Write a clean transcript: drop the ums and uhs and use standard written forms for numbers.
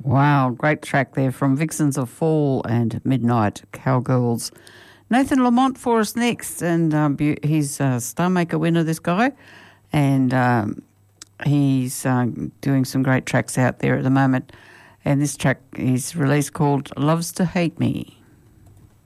Wow, great track there from Vixens of Fall and Midnight Cowgirls. Nathan Lamont for us next, and he's a Star Maker winner, this guy, and he's doing some great tracks out there at the moment. And this track is released called Loves to Hate Me.